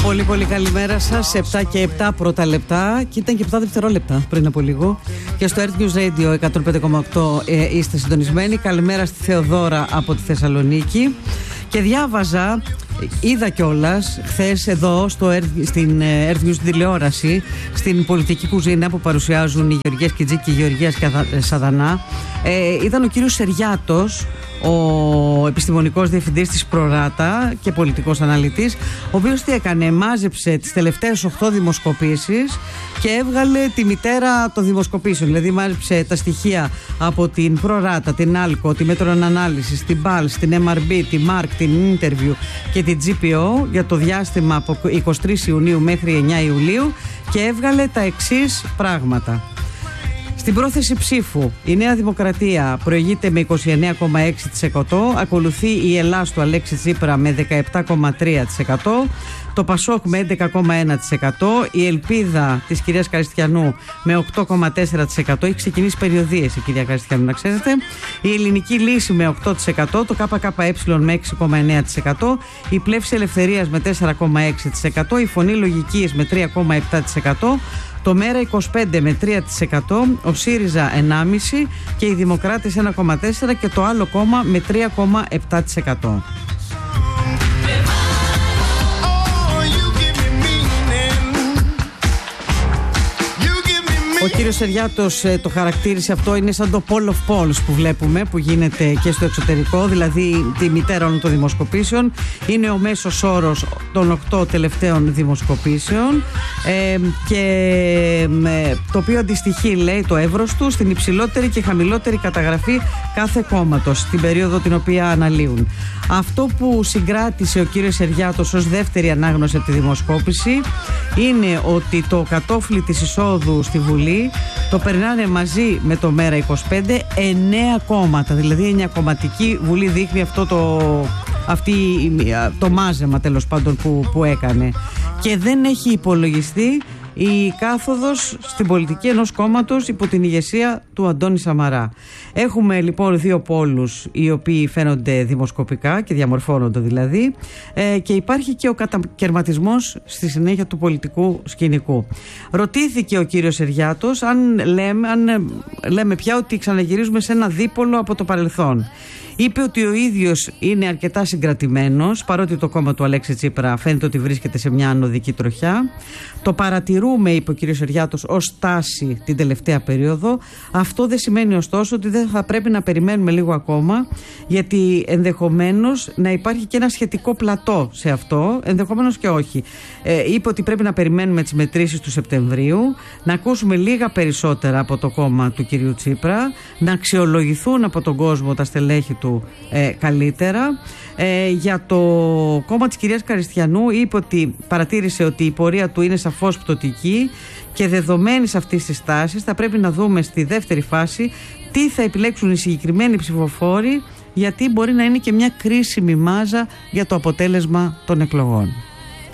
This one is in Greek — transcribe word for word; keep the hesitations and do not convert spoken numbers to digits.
Πολύ πολύ καλημέρα σας. επτά και επτά πρώτα λεπτά και ήταν και επτά δευτερόλεπτα πριν από λίγο. Και στο Earth News Radio εκατόν πέντε κόμμα οκτώ ε, είστε συντονισμένοι. Καλημέρα στη Θεοδώρα από τη Θεσσαλονίκη. Και διάβαζα, είδα κιόλας χθες εδώ στο Earth, στην Earth News τηλεόραση, στην πολιτική κουζίνα που παρουσιάζουν οι Γεωργίας Κιτζή και η Γεωργίας Σαδανά. Ε, ήταν ο κύριος Σεριάτος, ο επιστημονικός διευθυντής της Προράτα και πολιτικός αναλυτής, ο οποίος τι έκανε, μάζεψε τις τελευταίες οκτώ δημοσκοπήσεις και έβγαλε τη μητέρα των δημοσκοπήσεων. Δηλαδή μάζεψε τα στοιχεία από την Προράτα, την Άλκο, τη Μέτρον Ανάλυσης, την Πάλς, την εμ αρ μπι, τη Μάρκ, την Interview και την τζι πι ο για το διάστημα από εικοστή τρίτη Ιουνίου μέχρι εννέα Ιουλίου και έβγαλε τα εξής πράγματα. Στην πρόθεση ψήφου η Νέα Δημοκρατία προηγείται με είκοσι εννέα κόμμα έξι τοις εκατό, ακολουθεί η Ελλάς του Αλέξη Τσίπρα με δεκαεπτά κόμμα τρία τοις εκατό, το Πασόκ με έντεκα κόμμα ένα τοις εκατό, η Ελπίδα της κυρίας Καριστιανού με οκτώ κόμμα τέσσερα τοις εκατό, έχει ξεκινήσει περιοδίες η κυρία Καριστιανού να ξέρετε, η Ελληνική Λύση με οκτώ τοις εκατό, το ΚΚΕ με έξι κόμμα εννέα τοις εκατό, η Πλεύση Ελευθερίας με τέσσερα κόμμα έξι τοις εκατό, η Φωνή Λογικής με τρία κόμμα επτά τοις εκατό, το Μέρα είκοσι πέντε με τρία τοις εκατό, ο ΣΥΡΙΖΑ εννέα κόμμα πέντε τοις εκατό και οι Δημοκράτες ένα κόμμα τέσσερα τοις εκατό και το άλλο κόμμα με τρία κόμμα επτά τοις εκατό. Ο κύριος Σεριάτος ε, το χαρακτήρισε αυτό, είναι σαν το poll of polls που βλέπουμε, που γίνεται και στο εξωτερικό, δηλαδή τη μητέρα όλων των δημοσκοπήσεων. Είναι ο μέσος όρος των οκτώ τελευταίων δημοσκοπήσεων ε, και ε, το οποίο αντιστοιχεί, λέει, το εύρος του στην υψηλότερη και χαμηλότερη καταγραφή κάθε κόμματος στην περίοδο την οποία αναλύουν. Αυτό που συγκράτησε ο κύριος Σεριάτος ως δεύτερη ανάγνωση από τη δημοσκόπηση είναι ότι το κατόφλι της εισόδου στη Βουλή το περνάνε μαζί με το Μέρα είκοσι πέντε εννέα κόμματα, δηλαδή η εννιακομματική Βουλή δείχνει αυτό το, αυτή, το μάζεμα τέλος πάντων που, που έκανε και δεν έχει υπολογιστεί η κάθοδος στην πολιτική ενός κόμματος υπό την ηγεσία του Αντώνη Σαμαρά. Έχουμε λοιπόν δύο πόλους οι οποίοι φαίνονται δημοσκοπικά και διαμορφώνονται δηλαδή ε, και υπάρχει και ο κατακερματισμός στη συνέχεια του πολιτικού σκηνικού. Ρωτήθηκε ο κύριος Σεριάτος αν λέμε, αν λέμε πια ότι ξαναγυρίζουμε σε ένα δίπολο από το παρελθόν. Είπε ότι ο ίδιος είναι αρκετά συγκρατημένος, παρότι το κόμμα του Αλέξη Τσίπρα φαίνεται ότι βρίσκεται σε μια ανωδική τροχιά. Το παρατηρούμε, είπε ο κ. Σεριάτος, ως τάση την τελευταία περίοδο. Αυτό δεν σημαίνει ωστόσο ότι δεν θα πρέπει να περιμένουμε λίγο ακόμα, γιατί ενδεχομένως να υπάρχει και ένα σχετικό πλατό σε αυτό, ενδεχομένως και όχι. Ε, είπε ότι πρέπει να περιμένουμε τις μετρήσεις του Σεπτεμβρίου, να ακούσουμε λίγα περισσότερα από το κόμμα του κ. Τσίπρα, να αξιολογηθούν από τον κόσμο τα στελέχη του Ε, καλύτερα. Ε, για το κόμμα της κυρίας Καριστιανού είπε ότι παρατήρησε ότι η πορεία του είναι σαφώς πτωτική και δεδομένης αυτής της τάσης θα πρέπει να δούμε στη δεύτερη φάση τι θα επιλέξουν οι συγκεκριμένοι ψηφοφόροι, γιατί μπορεί να είναι και μια κρίσιμη μάζα για το αποτέλεσμα των εκλογών.